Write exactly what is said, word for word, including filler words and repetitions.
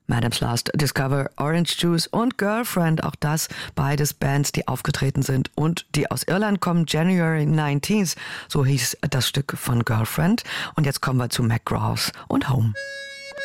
Madam's Last Discover, Orange Juice und Girlfriend, auch das beides Bands, die aufgetreten sind und die aus Irland kommen. January nineteenth, so hieß das Stück von Girlfriend. Und jetzt kommen wir zu McGraws und Home.